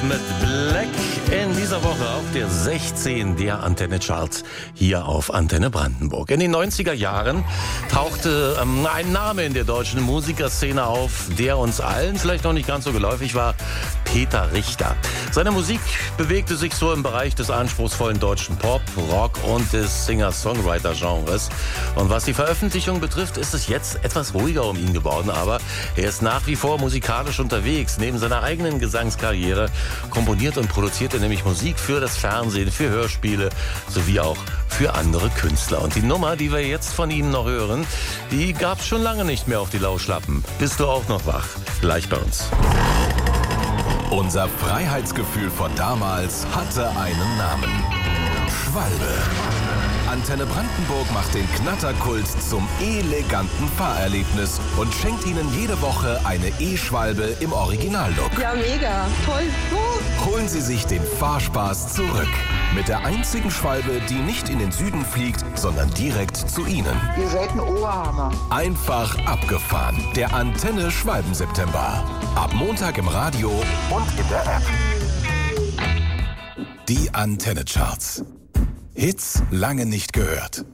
mit Black in dieser Woche auf der 16 der Antenne Charts hier auf Antenne Brandenburg. In den 90er Jahren tauchte ein Name in der deutschen Musikerszene auf, der uns allen vielleicht noch nicht ganz so geläufig war: Peter Richter. Seine Musik bewegte sich so im Bereich des anspruchsvollen deutschen Pop, Rock und des Singer-Songwriter-Genres. Und was die Veröffentlichung betrifft, ist es jetzt etwas ruhiger um ihn geworden, aber er ist nach wie vor musikalisch unterwegs. Neben seiner eigenen Gesangskarriere komponiert und produziert er nämlich Musik für das Fernsehen, für Hörspiele sowie auch für andere Künstler. Und die Nummer, die wir jetzt von ihm noch hören, die gab's schon lange nicht mehr auf die Lauschlappen. Bist du auch noch wach? Gleich bei uns. Unser Freiheitsgefühl von damals hatte einen Namen: Schwalbe. Antenne Brandenburg macht den Knatterkult zum eleganten Fahrerlebnis und schenkt Ihnen jede Woche eine E-Schwalbe im Originallook. Ja, mega. Toll. Holen Sie sich den Fahrspaß zurück. Mit der einzigen Schwalbe, die nicht in den Süden fliegt, sondern direkt zu Ihnen. Ihr seid ein Oberhammer. Einfach abgefahren. Der Antenne Schwalben-September. Ab Montag im Radio und in der App. Die Antenne Charts. Hits lange nicht gehört.